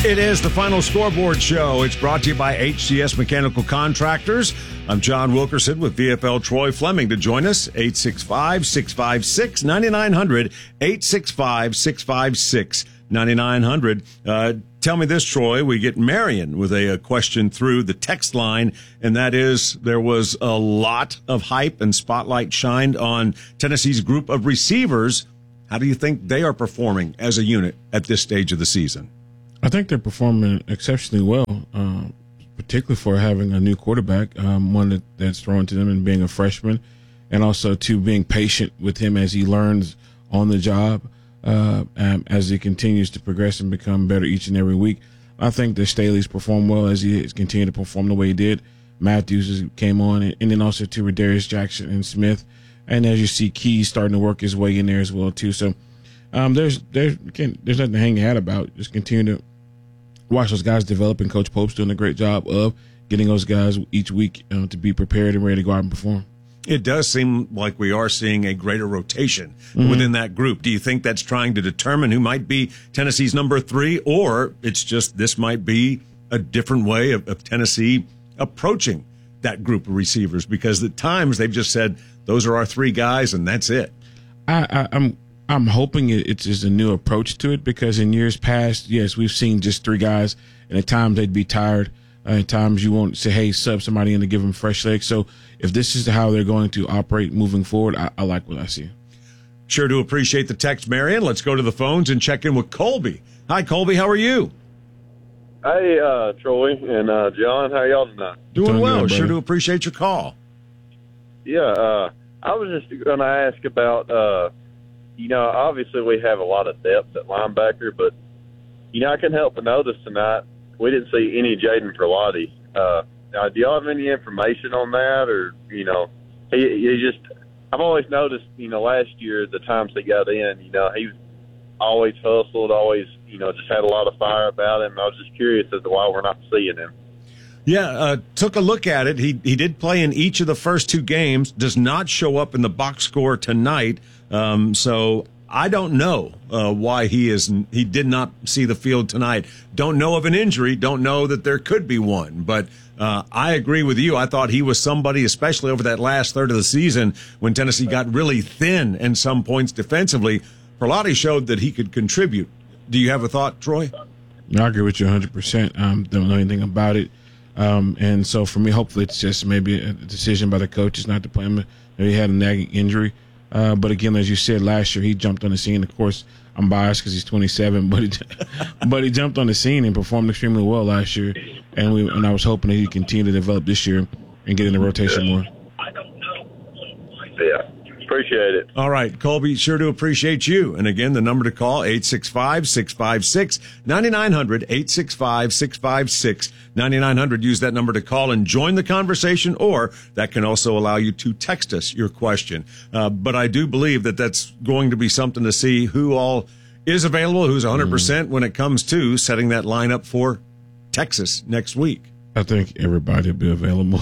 It is the Final Scoreboard Show. It's brought to you by HCS Mechanical Contractors. I'm John Wilkerson with VFL Troy Fleming to join us. 865-656-9900. 865-656-9900. Tell me this, Troy. We get Marion with a question through the text line, and that is there was a lot of hype and spotlight shined on Tennessee's group of receivers. How do you think they are performing as a unit at this stage of the season? I think they're performing exceptionally well, particularly for having a new quarterback, one that's thrown to them and being a freshman, and also to being patient with him as he learns on the job, as he continues to progress and become better each and every week. I think that Staley's performed well as he has continued to perform the way he did. Matthews came on, and then also to Radarius Jackson and Smith. And as you see, Keys starting to work his way in there as well, too. So there's nothing to hang your hat about. Just continue to watch those guys develop, and Coach Pope's doing a great job of getting those guys each week to be prepared and ready to go out and perform. It does seem like we are seeing a greater rotation within that group. Do you think that's trying to determine who might be Tennessee's number 3, or it's just this might be a different way of Tennessee approaching that group of receivers? Because at times they've just said, those are our 3 guys, and that's it. I'm hoping it's just a new approach to it, because in years past, yes, we've seen just 3 guys, and at times they'd be tired. At times you won't say, hey, sub somebody in to give them fresh legs. So if this is how they're going to operate moving forward, I like what I see. Sure do appreciate the text, Marion. Let's go to the phones and check in with Colby. Hi, Colby. How are you? Hey, Troy and John. How y'all tonight? Doing well. Good, sure do appreciate your call. Yeah, I was just going to ask about, obviously we have a lot of depth at linebacker, but, I couldn't help but notice tonight we didn't see any Jaden Perlotti. Now, do y'all have any information on that? Or, he just – I've always noticed, last year, the times he got in, he always hustled, always, just had a lot of fire about him. I was just curious as to why we're not seeing him. Yeah, took a look at it. He did play in each of the first 2 games, does not show up in the box score tonight. So I don't know why he did not see the field tonight. Don't know of an injury. Don't know that there could be one. But I agree with you. I thought he was somebody, especially over that last third of the season when Tennessee got really thin in some points defensively. Perlotti showed that he could contribute. Do you have a thought, Troy? I agree with you 100%. Don't know anything about it. And so for me, hopefully it's just maybe a decision by the coaches not to play him. Maybe he had a nagging injury. But again, as you said, last year he jumped on the scene. Of course, I'm biased because he's 27, but he jumped on the scene and performed extremely well last year. And I was hoping that he'd continue to develop this year and get in the rotation more. Yeah. Appreciate it. All right, Colby, sure do appreciate you. And again, the number to call, 865-656-9900, 865-656-9900. Use that number to call and join the conversation, or that can also allow you to text us your question. But I do believe that that's going to be something to see who all is available, who's 100% when it comes to setting that lineup for Texas next week. I think everybody will be available.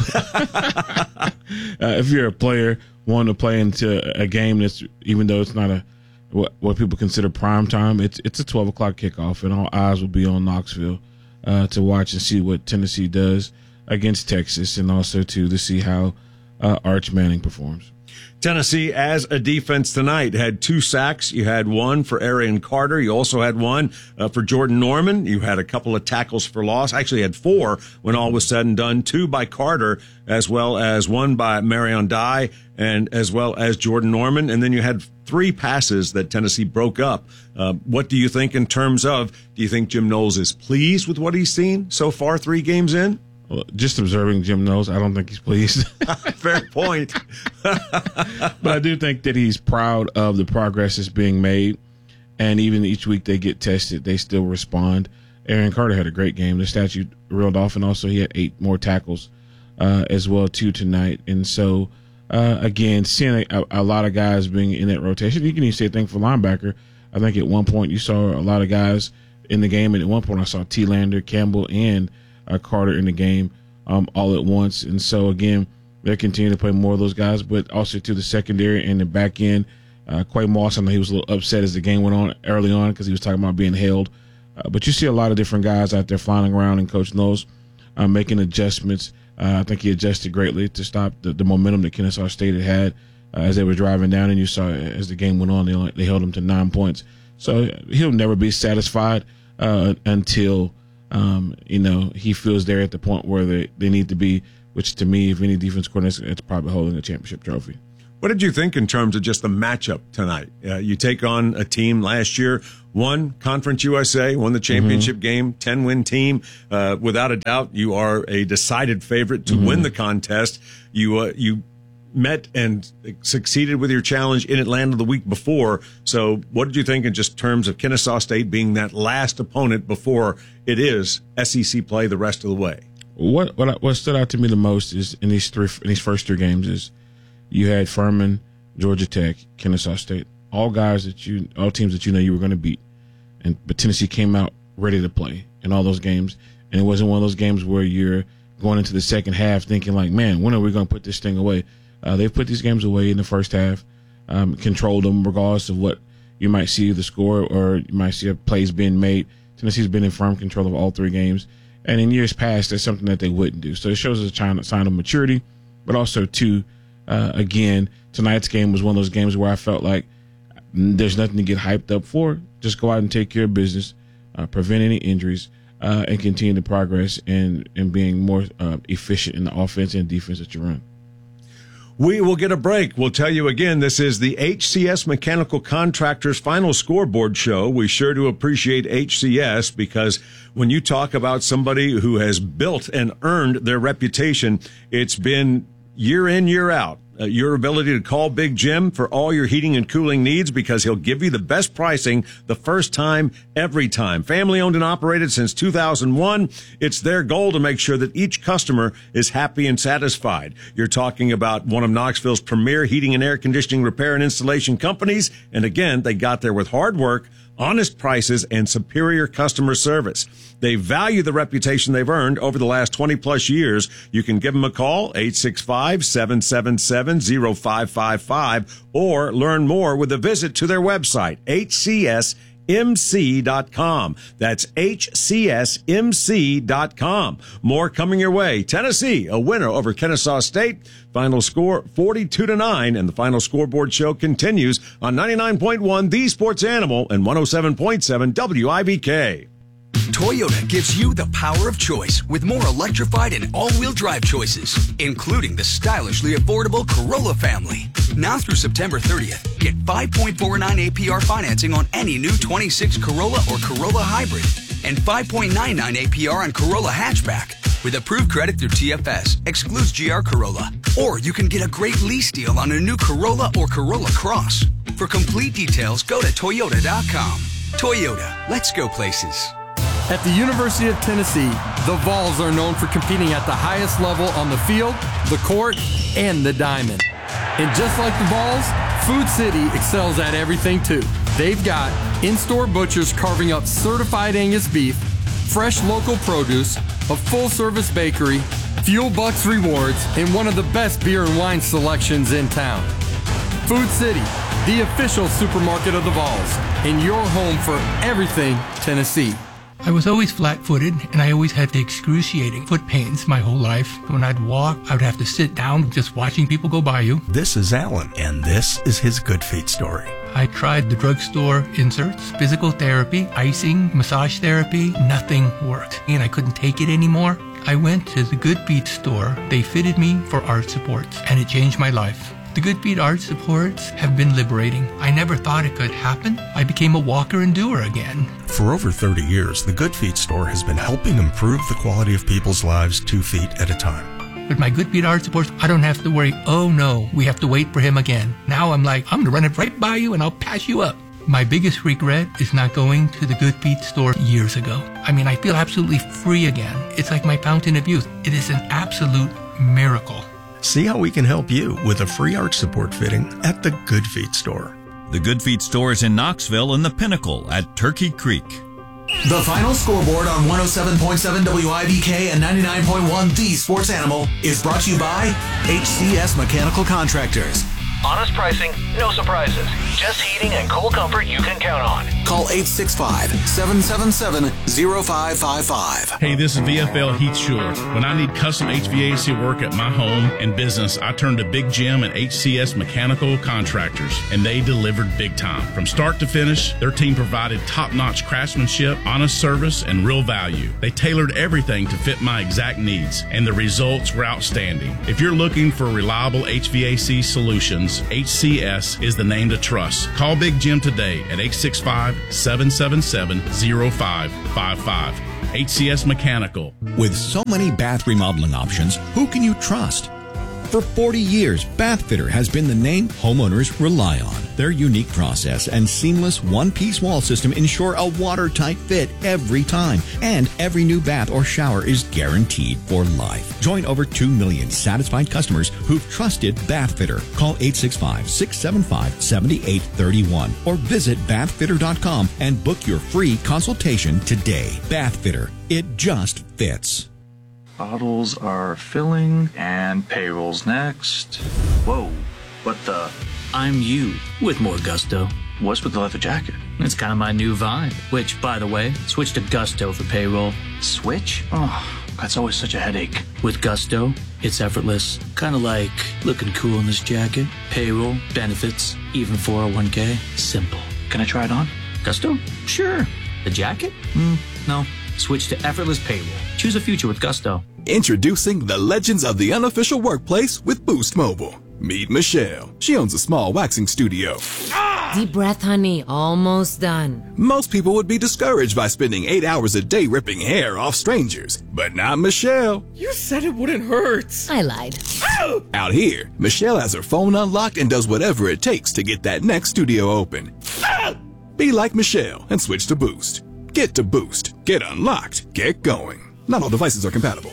If you're a player wanting to play into a game that's, even though it's not what people consider prime time, it's a 12 o'clock kickoff, and all eyes will be on Knoxville to watch and see what Tennessee does against Texas, and also to see how Arch Manning performs. Tennessee, as a defense tonight, had 2 sacks. You had 1 for Arian Carter. You also had 1 for Jordan Norman. You had a couple of tackles for loss. Actually had 4 when all was said and done. 2 by Carter, as well as 1 by Marion Dye, and as well as Jordan Norman. And then you had 3 passes that Tennessee broke up. What do you think in terms of, do you think Jim Knowles is pleased with what he's seen so far 3 games in? Well, just observing Jim Knowles, I don't think he's pleased. Fair point. But I do think that he's proud of the progress that's being made. And even each week they get tested, they still respond. Arian Carter had a great game. The stat you reeled off, and also he had 8 more tackles as well, too, tonight. And so, again, seeing a lot of guys being in that rotation. You can even say a thing for linebacker. I think at one point you saw a lot of guys in the game, and at one point I saw T-Lander, Campbell, and Carter in the game all at once. And so, again, they're continuing to play more of those guys, but also to the secondary and the back end. Quay Moss, I know he was a little upset as the game went on early on because he was talking about being held But you see a lot of different guys out there flying around, and Coach Knowles making adjustments. I think he adjusted greatly to stop the momentum that Kennesaw State had as they were driving down, and you saw as the game went on, they held them to 9 points. So he'll never be satisfied until he feels they're at the point where they need to be, which to me, if any defense coordinator, it's probably holding a championship trophy. What did you think in terms of just the matchup tonight? You take on a team last year, won Conference USA, won the championship game, 10-win team. Without a doubt, you are a decided favorite to win the contest. You met and succeeded with your challenge in Atlanta the week before. So what did you think in just terms of Kennesaw State being that last opponent before it is SEC play the rest of the way? What stood out to me the most is in these first 3 games is you had Furman, Georgia Tech, Kennesaw State, all teams that you were going to beat, but Tennessee came out ready to play in all those games, and it wasn't one of those games where you're going into the second half thinking like, man, when are we going to put this thing away? They've put these games away in the first half, controlled them regardless of what you might see the score or you might see plays being made. Tennessee's been in firm control of all 3 games, and in years past, that's something that they wouldn't do. So it shows a sign of maturity, but also too. Again, tonight's game was one of those games where I felt like there's nothing to get hyped up for. Just go out and take care of business, prevent any injuries, and continue to progress and being more efficient in the offense and defense that you run. We will get a break. We'll tell you again, this is the HCS Mechanical Contractors Final Scoreboard Show. We sure do appreciate HCS because when you talk about somebody who has built and earned their reputation, it's been year in, year out. Your ability to call Big Jim for all your heating and cooling needs because he'll give you the best pricing the first time, every time. Family owned and operated since 2001. It's their goal to make sure that each customer is happy and satisfied. You're talking about one of Knoxville's premier heating and air conditioning repair and installation companies. And again, they got there with hard work, honest prices, and superior customer service. They value the reputation they've earned over the last 20-plus years. You can give them a call, 865-777-0555, or learn more with a visit to their website, hcsmc.com. That's hcsmc.com. More coming your way. Tennessee, a winner over Kennesaw State. Final score 42-9, and the Final Scoreboard Show continues on 99.1 The Sports Animal and 107.7 WIBK. Toyota gives you the power of choice with more electrified and all-wheel drive choices, including the stylishly affordable Corolla family. Now through September 30th, get 5.49 APR financing on any new 26 Corolla or Corolla Hybrid and 5.99 APR on Corolla Hatchback. With approved credit through TFS, excludes GR Corolla. Or you can get a great lease deal on a new Corolla or Corolla Cross. For complete details, go to Toyota.com. Toyota, let's go places. At the University of Tennessee, the Vols are known for competing at the highest level on the field, the court, and the diamond. And just like the Vols, Food City excels at everything too. They've got in-store butchers carving up certified Angus beef, fresh local produce, a full-service bakery, Fuel Bucks rewards, and one of the best beer and wine selections in town. Food City, the official supermarket of the Vols, and your home for everything Tennessee. I was always flat-footed, and I always had excruciating foot pains my whole life. When I'd walk, I would have to sit down just watching people go by you. This is Alan, and this is his Good Feet story. I tried the drugstore inserts, physical therapy, icing, massage therapy. Nothing worked, and I couldn't take it anymore. I went to the Good Feet store. They fitted me for arch supports, and it changed my life. The Good Feet arch supports have been liberating. I never thought it could happen. I became a walker and doer again. For over 30 years, the Good Feet store has been helping improve the quality of people's lives 2 feet at a time. With my Good Feet arch supports, I don't have to worry, oh no, we have to wait for him again. Now I'm like, I'm going to run it right by you and I'll pass you up. My biggest regret is not going to the Good Feet store years ago. I mean, I feel absolutely free again. It's like my fountain of youth. It is an absolute miracle. See how we can help you with a free arch support fitting at the Good Feet store. The Good Feet store is in Knoxville and the Pinnacle at Turkey Creek. The Final Scoreboard on 107.7 WIBK and 99.1 The Sports Animal is brought to you by HCS Mechanical Contractors. Honest pricing, no surprises. Just heating and cool comfort you can count on. Call 865-777-0555. Hey, this is VFL Heath Schuler. When I need custom HVAC work at my home and business, I turn to Big Jim and HCS Mechanical Contractors, and they delivered big time. From start to finish, their team provided top-notch craftsmanship, honest service, and real value. They tailored everything to fit my exact needs, and the results were outstanding. If you're looking for reliable HVAC solutions, HCS is the name to trust. Call Big Jim today at 865-777-0555. HCS Mechanical. With so many bath remodeling options, who can you trust? For 40 years, Bathfitter has been the name homeowners rely on. Their unique process and seamless one-piece wall system ensure a watertight fit every time. And every new bath or shower is guaranteed for life. Join over 2 million satisfied customers who've trusted Bathfitter. Call 865-675-7831 or visit bathfitter.com and book your free consultation today. Bathfitter. It just fits. Bottles are filling, and payroll's next. Whoa, what the? I'm you with more gusto. What's with the leather jacket? It's kind of my new vibe. Which, by the way, switch to Gusto for payroll. Switch? Oh, that's always such a headache. With Gusto, it's effortless. Kind of like looking cool in this jacket. Payroll, benefits, even 401k. Simple. Can I try it on? Gusto? Sure. The jacket? No. Switch to effortless payroll. Choose a future with Gusto. Introducing the legends of the unofficial workplace with Boost Mobile. Meet Michelle. She owns a small waxing studio. Deep breath, honey. Almost done. Most people would be discouraged by spending 8 hours a day ripping hair off strangers, but not Michelle. You said it wouldn't hurt. I lied. Out here, Michelle has her phone unlocked and does whatever it takes to get that next studio open. Be like Michelle and switch to Boost. Get to Boost. Get unlocked. Get going. Not all devices are compatible.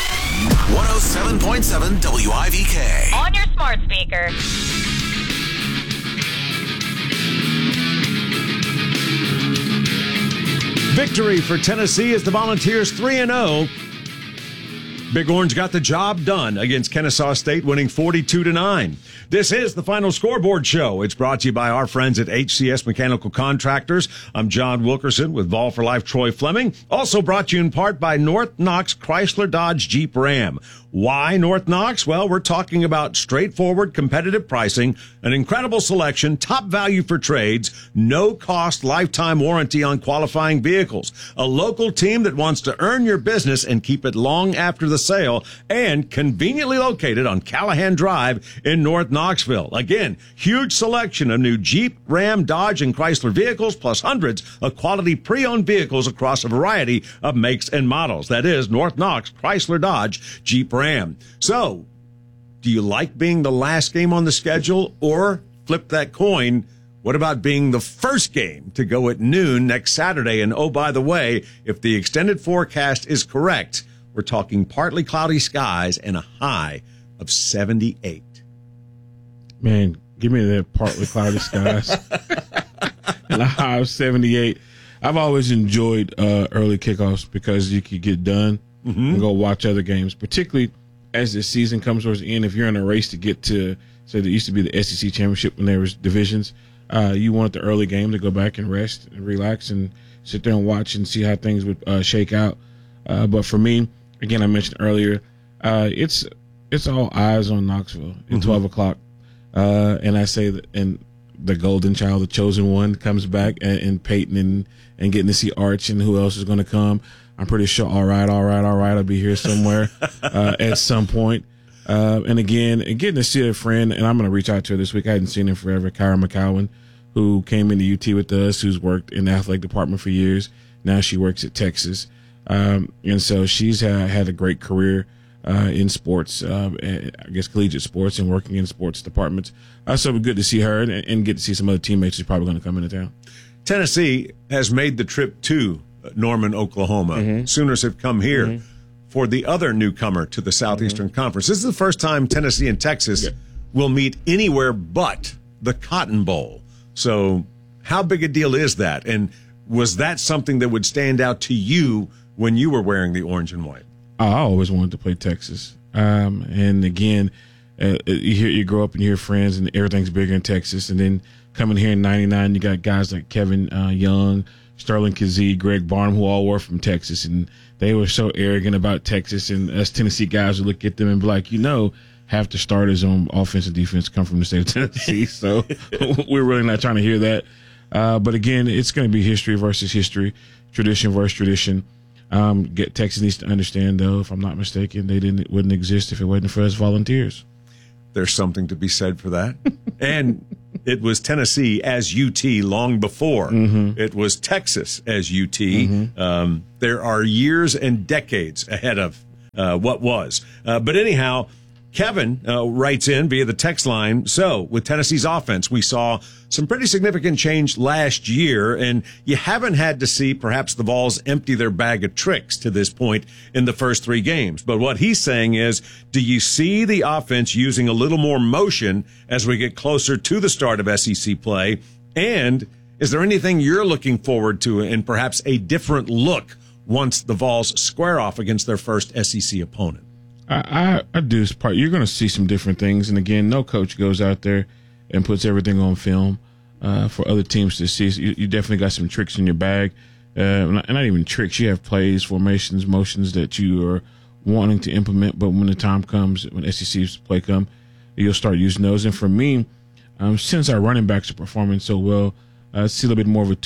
107.7 WIVK. On your smart speaker. Victory for Tennessee as the Volunteers 3-0. Big Orange got the job done against Kennesaw State, winning 42-9. This is the Final Scoreboard Show. It's brought to you by our friends at HCS Mechanical Contractors. I'm John Wilkerson with Vol for Life Troy Fleming. Also brought to you in part by North Knox Chrysler Dodge Jeep Ram. Why North Knox? Well, we're talking about straightforward, competitive pricing, an incredible selection, top value for trades, no cost, lifetime warranty on qualifying vehicles, a local team that wants to earn your business and keep it long after the sale, and conveniently located on Callahan Drive in North Knoxville. Again, huge selection of new Jeep, Ram, Dodge, and Chrysler vehicles, plus hundreds of quality pre-owned vehicles across a variety of makes and models. That is North Knox Chrysler Dodge Jeep Ram. So, do you like being the last game on the schedule, or flip that coin? What about being the first game to go at noon next Saturday? And oh, by the way, if the extended forecast is correct, we're talking partly cloudy skies and a high of 78. Man, give me that partly cloudy skies and a high of 78. I've always enjoyed early kickoffs because you could get done and go watch other games, particularly as the season comes towards the end. If you're in a race to get to, say, there used to be the SEC championship when there was divisions, you want the early game to go back and rest and relax and sit there and watch and see how things would shake out. But for me, again, I mentioned earlier, it's all eyes on Knoxville at 12 o'clock. And I say that, and the golden child, the chosen one, comes back, and Peyton and getting to see Arch and who else is going to come. I'm pretty sure, all right, I'll be here somewhere at some point. And again, getting to see a friend, and I'm going to reach out to her this week. I hadn't seen her forever, Kyra McCowan, who came into UT with us, who's worked in the athletic department for years. Now she works at Texas. And so she's had a great career in sports, I guess collegiate sports, and working in sports departments. So good to see her and get to see some other teammates who's probably going to come into town. Tennessee has made the trip to Norman, Oklahoma. Sooners have come here for the other newcomer to the Southeastern Conference. This is the first time Tennessee and Texas will meet anywhere but the Cotton Bowl. So how big a deal is that? And was that something that would stand out to you when you were wearing the orange and white? I always wanted to play Texas. And again, you grow up and you hear friends and everything's bigger in Texas. And then coming here in 99, you got guys like Kevin Young, Sterling Kazee, Greg Barnum, who all were from Texas, and they were so arrogant about Texas. And us Tennessee guys would look at them and be like, half the starters on offense and defense come from the state of Tennessee. So we're really not trying to hear that. But again, it's going to be history versus history, tradition versus tradition. Texas needs to understand, though, if I'm not mistaken, wouldn't exist if it wasn't for us volunteers. There's something to be said for that. And it was Tennessee as UT long before it was Texas as UT. There are years and decades ahead of what was. But anyhow, Kevin writes in via the text line. So with Tennessee's offense, we saw some pretty significant change last year, and you haven't had to see perhaps the Vols empty their bag of tricks to this point in the first 3 games. But what he's saying is, do you see the offense using a little more motion as we get closer to the start of SEC play? And is there anything you're looking forward to in perhaps a different look once the Vols square off against their first SEC opponent? I do. You're going to see some different things. And again, no coach goes out there and puts everything on film for other teams to see. So you definitely got some tricks in your bag. Not even tricks. You have plays, formations, motions that you are wanting to implement. But when the time comes, when SEC play come, you'll start using those. And for me, since our running backs are performing so well, I see a little bit more of a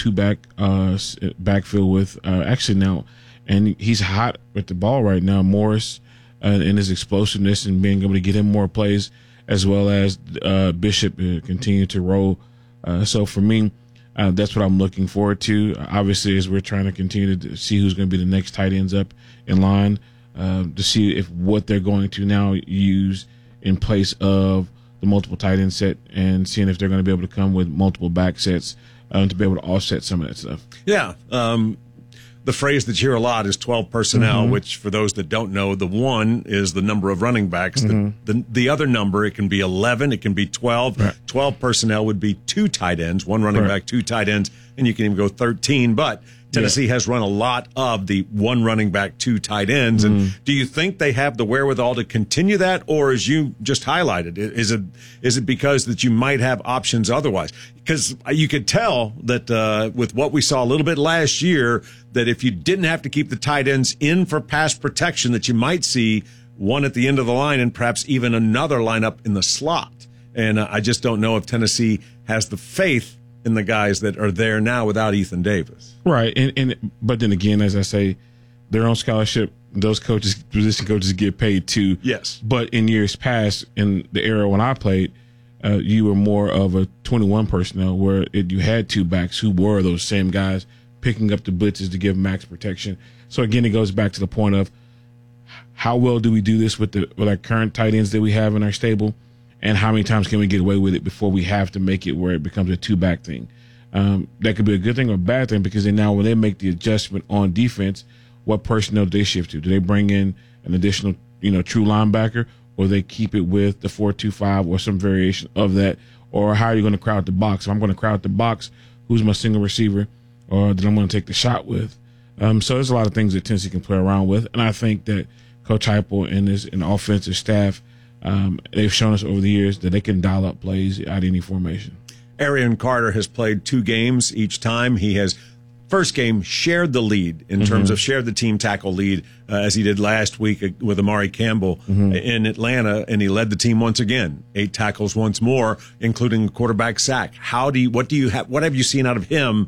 2-back backfield with actually now. And he's hot with the ball right now, Morris. And his explosiveness and being able to get him more plays, as well as Bishop continue to roll. So for me, that's what I'm looking forward to. Obviously, as we're trying to continue to see who's going to be the next tight ends up in line, to see if what they're going to now use in place of the multiple tight end set, and seeing if they're going to be able to come with multiple back sets to be able to offset some of that stuff. Yeah. The phrase that you hear a lot is 12 personnel, which for those that don't know, the 1 is the number of running backs. The other number, it can be 11, it can be 12. Right. 12 personnel would be 2 tight ends, 1 running back, 2 tight ends, and you can even go 13. But Tennessee has run a lot of the 1 running back, 2 tight ends. And do you think they have the wherewithal to continue that? Or as you just highlighted, is it because that you might have options otherwise? Because you could tell that with what we saw a little bit last year, that if you didn't have to keep the tight ends in for pass protection, that you might see one at the end of the line and perhaps even another lineup in the slot. And I just don't know if Tennessee has the faith in the guys that are there now without Ethan Davis. Right. But then again, as I say, they're on scholarship. Those position coaches get paid too. Yes. But in years past, in the era when I played, you were more of a 21 personnel where you had 2 backs who were those same guys picking up the blitzes to give max protection. So again, it goes back to the point of how well do we do this with our current tight ends that we have in our stable, and how many times can we get away with it before we have to make it where it becomes a 2-back thing. That could be a good thing or a bad thing, because then now when they make the adjustment on defense, what personnel do they shift to? Do they bring in an additional, true linebacker, or they keep it with the 4-2-5 or some variation of that? Or how are you going to crowd the box? If I'm going to crowd the box, who's my single receiver, or that I'm going to take the shot with? So there's a lot of things that Tennessee can play around with, and I think that Coach Heupel and his offensive staff, they've shown us over the years that they can dial up plays at any formation. Arian Carter has played 2 games each time. He has, first game, shared the lead in terms of shared the team tackle lead as he did last week with Amari Campbell in Atlanta, and he led the team once again, 8 tackles once more, including a quarterback sack. What have you seen out of him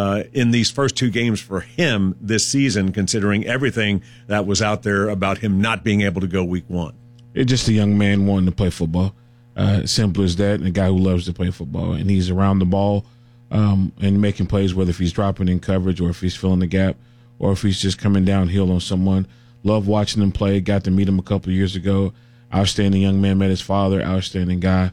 in these first 2 games for him this season, considering everything that was out there about him not being able to go week 1? It's just a young man wanting to play football. Simple as that, and a guy who loves to play football. And he's around the ball and making plays, whether if he's dropping in coverage or if he's filling the gap or if he's just coming downhill on someone. Love watching him play. Got to meet him a couple of years ago. Outstanding young man. Met his father. Outstanding guy.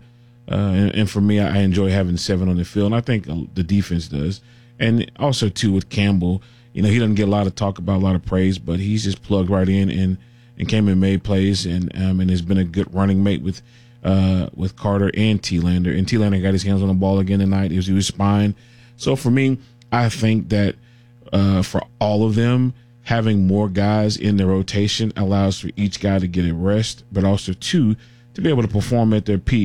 And for me, I enjoy having 7 on the field, and I think the defense does. And also, too, with Campbell, he doesn't get a lot of talk about, a lot of praise, but he's just plugged right in and came and made plays and has been a good running mate with Carter and T-Lander. And T-Lander got his hands on the ball again tonight. He was fine. So for me, I think that for all of them, having more guys in the rotation allows for each guy to get a rest, but also, 2, to be able to perform at their peak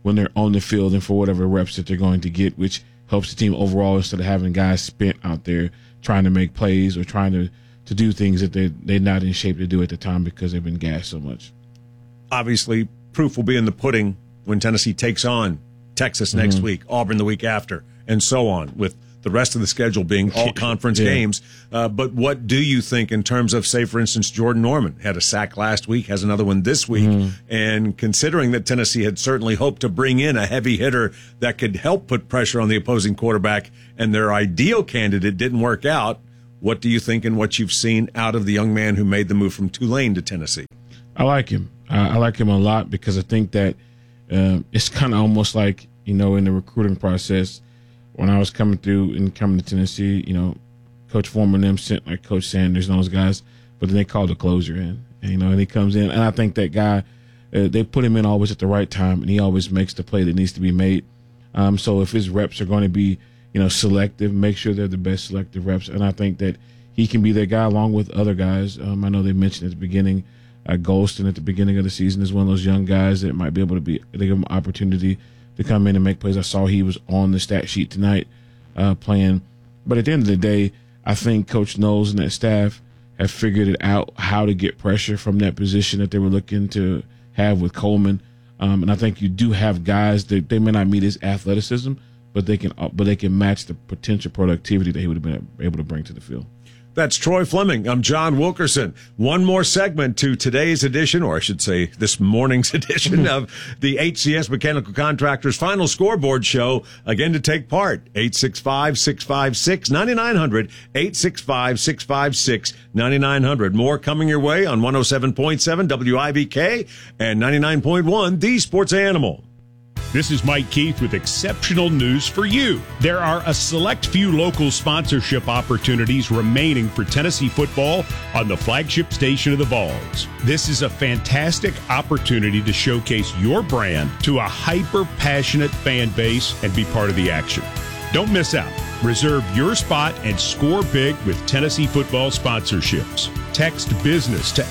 when they're on the field and for whatever reps that they're going to get, which helps the team overall instead of having guys spent out there trying to make plays or trying to do things that they're not in shape to do at the time because they've been gassed so much. Obviously, proof will be in the pudding when Tennessee takes on Texas next week, Auburn the week after, and so on, with the rest of the schedule being all conference games. But what do you think in terms of, say, for instance, Jordan Norman had a sack last week, has another one this week, and considering that Tennessee had certainly hoped to bring in a heavy hitter that could help put pressure on the opposing quarterback, and their ideal candidate didn't work out, what do you think in what you've seen out of the young man who made the move from Tulane to Tennessee? I like him. I like him a lot because I think that it's kind of almost like, in the recruiting process, when I was coming through and coming to Tennessee, Coach Foreman and them sent like Coach Sanders and those guys, but then they called the closer in, and he comes in, and I think that guy, they put him in always at the right time, and he always makes the play that needs to be made. So if his reps are going to be, selective, make sure they're the best selective reps, and I think that he can be that guy along with other guys. I know they mentioned at the beginning, Golston at the beginning of the season is one of those young guys that might be able to they give him opportunity to come in and make plays. I saw he was on the stat sheet tonight playing. But at the end of the day, I think Coach Knowles and that staff have figured it out how to get pressure from that position that they were looking to have with Coleman. And I think you do have guys that they may not meet his athleticism, but they can match the potential productivity that he would have been able to bring to the field. That's Troy Fleming. I'm John Wilkerson. One more segment to today's edition, or I should say this morning's edition of the HCS Mechanical Contractors Final Scoreboard Show. Again, to take part, 865-656-9900, 865-656-9900. More coming your way on 107.7 WIVK and 99.1 The Sports Animal. This is Mike Keith with exceptional news for you. There are a select few local sponsorship opportunities remaining for Tennessee football on the flagship station of the Vols. This is a fantastic opportunity to showcase your brand to a hyper-passionate fan base and be part of the action. Don't miss out. Reserve your spot and score big with Tennessee football sponsorships. Text BUSINESS to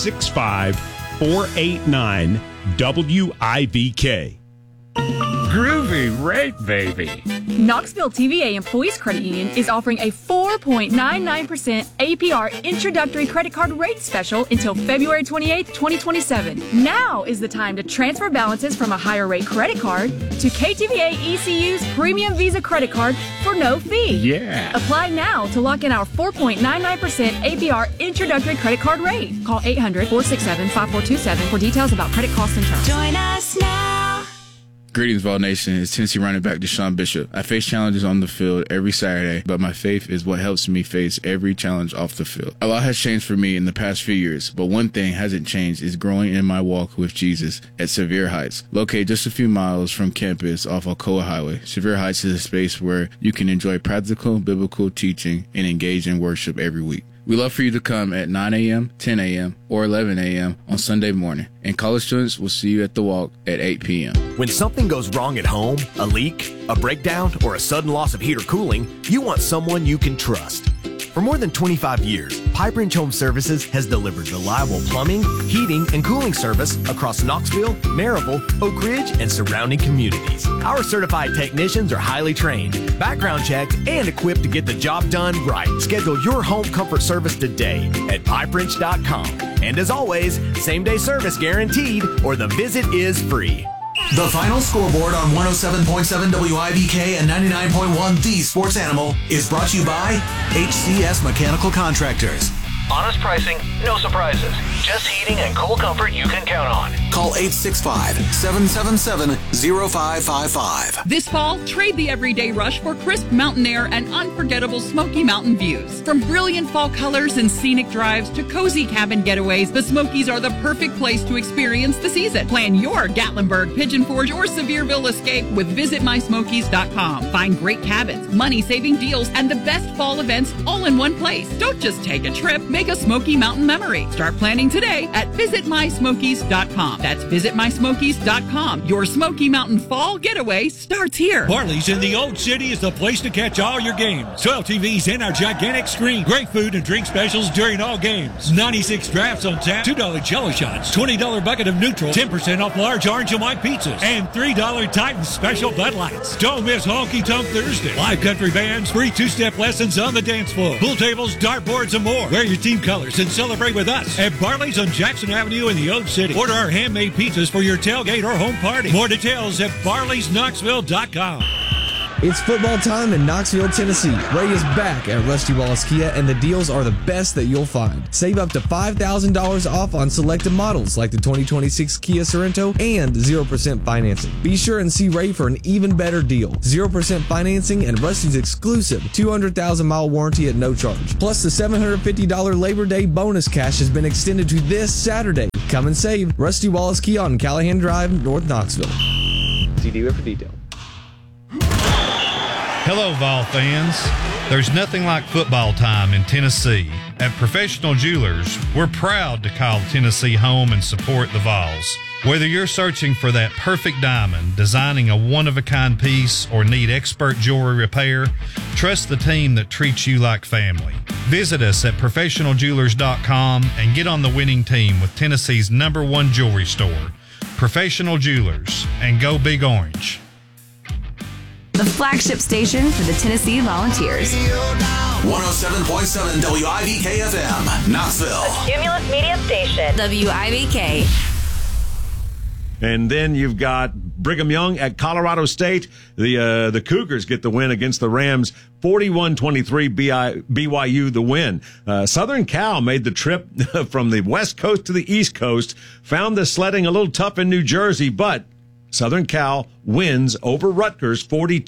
865-489-WIVK. Groovy rate, baby. Knoxville TVA Employees Credit Union is offering a 4.99% APR introductory credit card rate special until February 28, 2027. Now is the time to transfer balances from a higher rate credit card to KTVA ECU's Premium Visa credit card for no fee. Yeah. Apply now to lock in our 4.99% APR introductory credit card rate. Call 800-467-5427 for details about credit costs and terms. Join us now. Greetings, Vol Nation. It's Tennessee running back Deshaun Bishop. I face challenges on the field every Saturday, but my faith is what helps me face every challenge off the field. A lot has changed for me in the past few years, but one thing hasn't changed is growing in my walk with Jesus at Sevier Heights. Located just a few miles from campus off Alcoa Highway, Sevier Heights is a space where you can enjoy practical biblical teaching and engage in worship every week. We love for you to come at 9 a.m., 10 a.m., or 11 a.m. on Sunday morning. And college students will see you at the walk at 8 p.m. When something goes wrong at home, a leak, a breakdown, or a sudden loss of heat or cooling, you want someone you can trust. For more than 25 years, Pipe Wrench Home Services has delivered reliable plumbing, heating, and cooling service across Knoxville, Maryville, Oak Ridge, and surrounding communities. Our certified technicians are highly trained, background checked, and equipped to get the job done right. Schedule your home comfort service today at pipewrench.com. And as always, same-day service guaranteed, or the visit is free. The Final Scoreboard on 107.7 WIVK and 99.1 The Sports Animal is brought to you by HCS Mechanical Contractors. Honest pricing, no surprises. Just heating and cool comfort you can count on. Call 865-777-0555. This fall, trade the everyday rush for crisp mountain air and unforgettable Smoky Mountain views. From brilliant fall colors and scenic drives to cozy cabin getaways, the Smokies are the perfect place to experience the season. Plan your Gatlinburg, Pigeon Forge, or Sevierville escape with visitmysmokies.com. Find great cabins, money-saving deals, and the best fall events all in one place. Don't just take a trip. make a Smoky Mountain memory. Start planning today at visitmysmokies.com. That's visitmysmokies.com. Your Smoky Mountain fall getaway starts here. Barley's in the Old City is the place to catch all your games. 12 TVs and our gigantic screen. Great food and drink specials during all games. 96 drafts on tap, $2 Jello shots, $20 bucket of neutral, 10% off large orange and white pizzas, and $3 Titan special Bud Lights. Don't miss Honky Tonk Thursday. Live country bands, free two-step lessons on the dance floor, pool tables, dartboards, and more. Wear your team colors and celebrate with us at Barley's on Jackson Avenue in the Old City. Order our handmade pizzas for your tailgate or home party. More details at barleysknoxville.com. It's football time in Knoxville, Tennessee. Ray is back at Rusty Wallace Kia, and the deals are the best that you'll find. Save up to $5,000 off on selected models like the 2026 Kia Sorento and 0% financing. Be sure and see Ray for an even better deal. 0% financing and Rusty's exclusive 200,000-mile warranty at no charge. Plus, the $750 Labor Day bonus cash has been extended to this Saturday. Come and save. Rusty Wallace Kia on Callahan Drive, North Knoxville. See dealer for detail. Hello, Vol fans. There's nothing like football time in Tennessee. At Professional Jewelers, we're proud to call Tennessee home and support the Vols. Whether you're searching for that perfect diamond, designing a one-of-a-kind piece, or need expert jewelry repair, trust the team that treats you like family. Visit us at ProfessionalJewelers.com and get on the winning team with Tennessee's #1 jewelry store, Professional Jewelers, and go Big Orange. The flagship station for the Tennessee Volunteers. 107.7 WIVK FM, Knoxville. A Cumulus Media station. WIVK. And then you've got Brigham Young at Colorado State. The Cougars get the win against the Rams, 41-23. BYU the win. Southern Cal made the trip from the West Coast to the East Coast. Found the sledding a little tough in New Jersey, but Southern Cal wins over Rutgers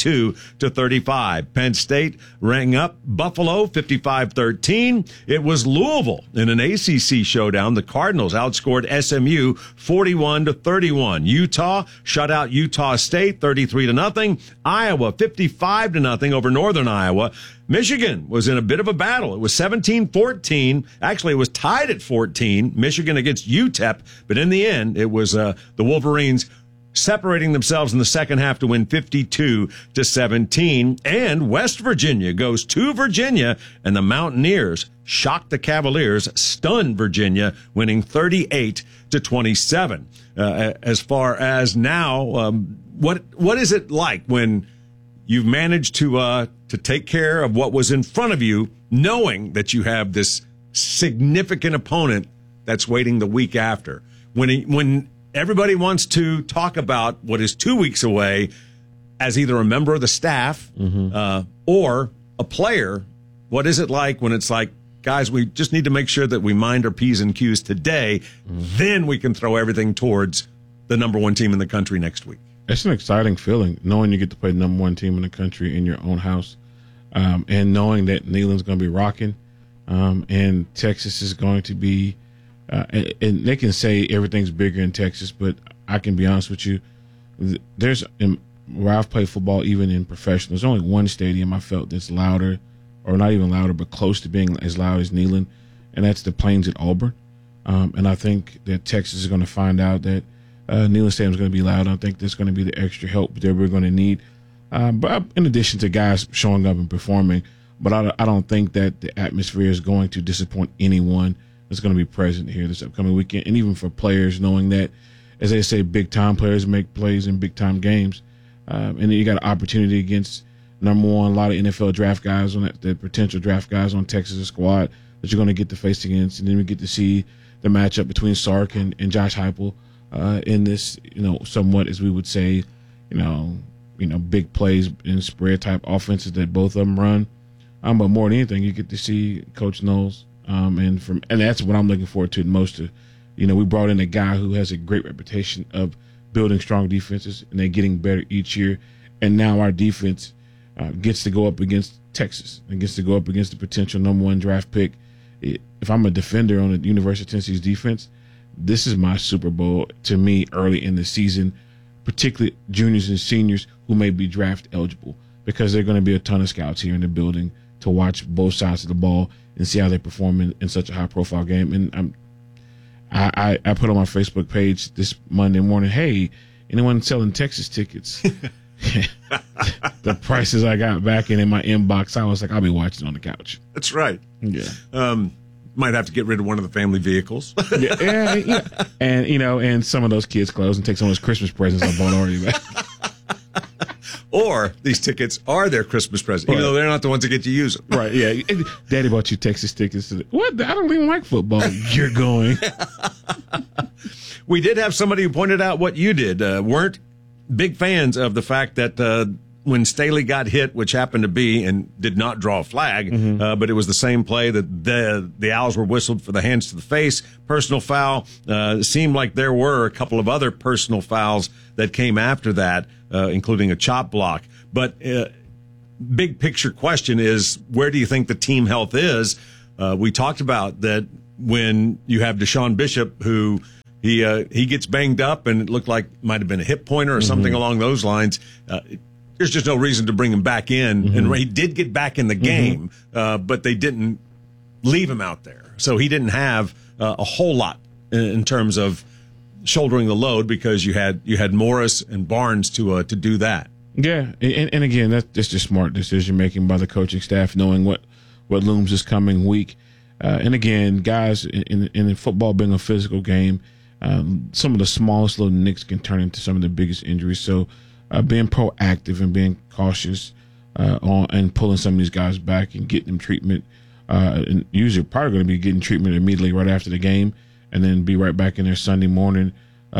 42-35. Penn State rang up Buffalo 55-13. It was Louisville in an ACC showdown. The Cardinals outscored SMU 41-31. Utah shut out Utah State 33-0. Iowa 55-0 over Northern Iowa. Michigan was in a bit of a battle. It was 17-14. Actually, it was tied at 14. Michigan against UTEP, but in the end, it was the Wolverines separating themselves in the second half to win 52-17. And West Virginia goes to Virginia, and the Mountaineers shocked the Cavaliers, stunned Virginia, winning 38-27. As far as now, what is it like when you've managed to take care of what was in front of you, knowing that you have this significant opponent that's waiting the week after? When everybody wants to talk about what is 2 weeks away as either a member of the staff or a player. What is it like when it's like, guys, we just need to make sure that we mind our P's and Q's today, then we can throw everything towards the #1 team in the country next week? It's an exciting feeling, knowing you get to play the #1 team in the country in your own house, and knowing that Neyland's going to be rocking, and Texas is going to be and they can say everything's bigger in Texas, but I can be honest with you. There's where I've played football, even in professional, there's only one stadium I felt that's louder, or not even louder, but close to being as loud as Neyland, and that's the Plains at Auburn. And I think that Texas is going to find out that Neyland Stadium is going to be loud. I think there's going to be the extra help that we're going to need. But in addition to guys showing up and performing, but I don't think that the atmosphere is going to disappoint anyone that's going to be present here this upcoming weekend. And even for players, knowing that, as they say, big-time players make plays in big-time games. And then you got an opportunity against #1, a lot of NFL draft guys on the potential draft guys on Texas' squad that you're going to get to face against. And then we get to see the matchup between Sark and Josh Heupel in this, somewhat, as we would say, big plays and spread type offenses that both of them run. But more than anything, you get to see Coach Knowles, and that's what I'm looking forward to the most. We brought in a guy who has a great reputation of building strong defenses, and they're getting better each year. And now our defense gets to go up against Texas and gets to go up against the potential #1 draft pick. If I'm a defender on the University of Tennessee's defense, this is my Super Bowl to me early in the season, particularly juniors and seniors who may be draft eligible, because there are going to be a ton of scouts here in the building to watch both sides of the ball and see how they perform in such a high profile game. And I put on my Facebook page this Monday morning, hey, anyone selling Texas tickets? The prices I got back in my inbox, I was like, I'll be watching on the couch. That's right. Yeah. Might have to get rid of one of the family vehicles. yeah. And, and some of those kids' clothes and take some of those Christmas presents I bought already back. Or these tickets are their Christmas present, even though they're not the ones that get to use them. Right, yeah. Daddy bought you Texas tickets. What? I don't even like football. You're going. We did have somebody who pointed out what you did. Weren't big fans of the fact that when Staley got hit, which happened to be and did not draw a flag, but it was the same play that the Owls were whistled for the hands to the face, personal foul. It seemed like there were a couple of other personal fouls that came after that, including a chop block. But big picture question is, where do you think the team health is? We talked about that when you have Deshaun Bishop, who he gets banged up, and it looked like might have been a hip pointer or something along those lines. There's just no reason to bring him back in. And he did get back in the game, but they didn't leave him out there. So he didn't have a whole lot in terms of shouldering the load, because you had Morris and Barnes to do that. Yeah, and again, that's just smart decision making by the coaching staff, knowing what looms this coming week. And again, guys, in football being a physical game, some of the smallest little nicks can turn into some of the biggest injuries. So being proactive and being cautious and pulling some of these guys back and getting them treatment, and usually probably going to be getting treatment immediately right after the game, and then be right back in there Sunday morning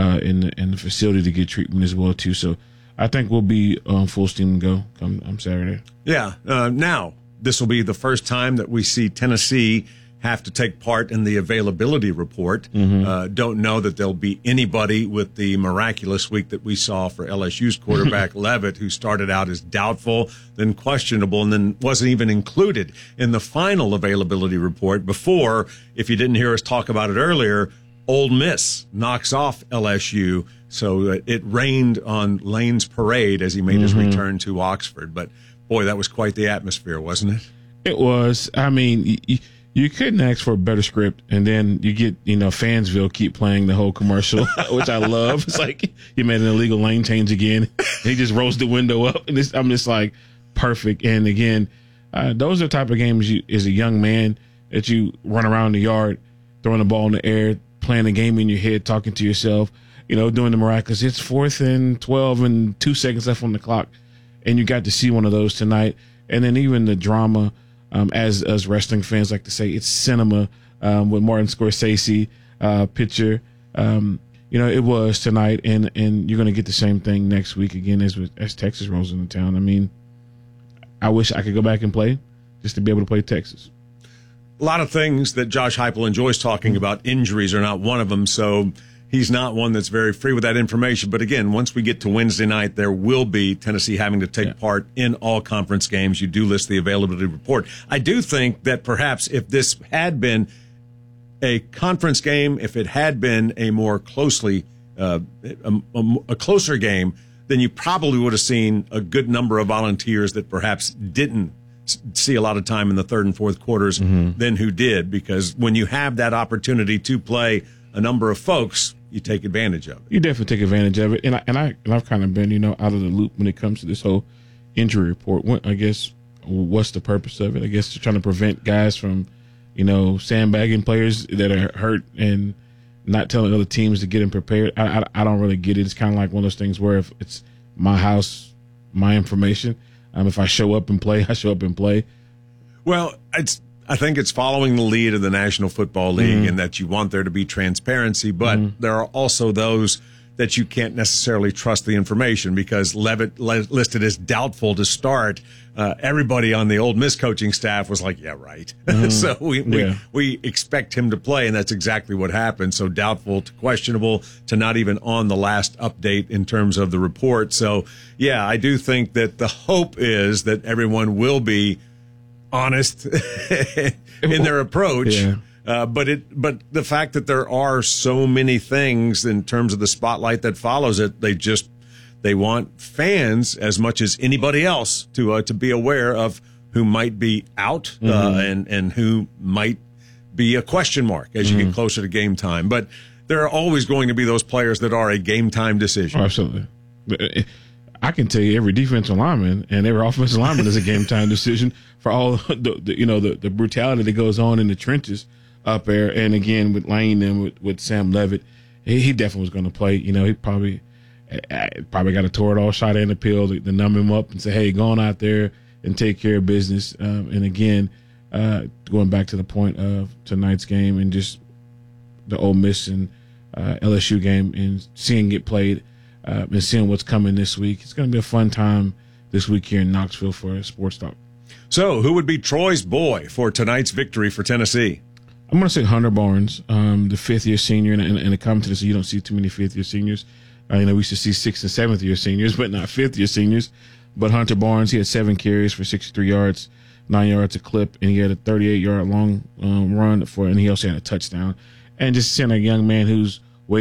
in the facility to get treatment as well too. So I think we'll be full steam go come Saturday. Yeah. Now this will be the first time that we see Tennessee have to take part in the availability report. Don't know that there'll be anybody with the miraculous week that we saw for LSU's quarterback Leavitt, who started out as doubtful, then questionable, and then wasn't even included in the final availability report before, if you didn't hear us talk about it earlier, Ole Miss knocks off LSU. So it rained on Lane's parade as he made his return to Oxford. But boy, that was quite the atmosphere, wasn't it? It was. I mean, you couldn't ask for a better script, and then you get, Fansville keep playing the whole commercial, which I love. It's like he made an illegal lane change again. He just rolls the window up, and I'm just like, perfect. And again, those are the type of games as a young man that you run around the yard, throwing the ball in the air, playing a game in your head, talking to yourself, doing the miraculous. It's 4th and 12 and 2 seconds left on the clock, and you got to see one of those tonight. And then even the drama. As wrestling fans like to say, it's cinema with Martin Scorsese picture. It was tonight, and you're going to get the same thing next week again as Texas rolls into town. I mean, I wish I could go back and play just to be able to play Texas. A lot of things that Josh Heupel enjoys talking about. Injuries are not one of them, so he's not one that's very free with that information. But again, once we get to Wednesday night, there will be Tennessee having to take part in all conference games. You do list the availability report. I do think that perhaps if this had been a conference game, if it had been a more closely, a closer game, then you probably would have seen a good number of volunteers that perhaps didn't see a lot of time in the third and fourth quarters than who did. Because when you have that opportunity to play a number of folks, you take advantage of it. You definitely take advantage of it, and I've kind of been out of the loop when it comes to this whole injury report. I guess what's the purpose of it? I guess they're trying to prevent guys from sandbagging players that are hurt and not telling other teams to get them prepared. I don't really get it. It's kind of like one of those things where if it's my house, my information. If I show up and play, I show up and play. Well, I think it's following the lead of the National Football League in that you want there to be transparency, but there are also those that you can't necessarily trust the information because Leavitt listed as doubtful to start. Everybody on the Ole Miss coaching staff was like, yeah, right. So we expect him to play, and that's exactly what happened. So doubtful to questionable to not even on the last update in terms of the report. So, yeah, I do think that the hope is that everyone will be honest in their approach. Yeah. But the fact that there are so many things in terms of the spotlight that follows it, they want fans as much as anybody else to be aware of who might be out and who might be a question mark as you get closer to game time. But there are always going to be those players that are a game time decision. Oh, absolutely. I can tell you every defensive lineman and every offensive lineman is a game time decision for all the brutality that goes on in the trenches up there. And again, with Lane and with Sam Levitt, he definitely was going to play. He probably got a Toradol shot in the pill to numb him up and say, hey, go on out there and take care of business. And again, going back to the point of tonight's game and just the Ole Miss and LSU game and seeing it played and seeing what's coming this week. It's going to be a fun time this week here in Knoxville for Sports Talk. So who would be Troy's boy for tonight's victory for Tennessee? I'm going to say Hunter Barnes, the fifth-year senior, and the commentary says you don't see too many fifth-year seniors. We used to see sixth and seventh-year seniors, but not fifth-year seniors. But Hunter Barnes, he had 7 carries for 63 yards, 9 yards a clip, and he had a 38-yard long run and he also had a touchdown. And just seeing a young man who's